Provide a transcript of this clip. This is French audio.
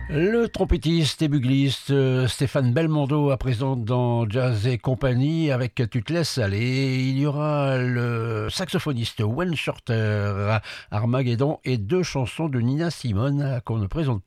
Le trompettiste et bugliste Stéphane Belmondo à présent dans Jazz et compagnie avec Tu te laisses aller. Il y aura le saxophoniste Wayne Shorter, Armageddon et deux chansons de Nina Simone qu'on ne présente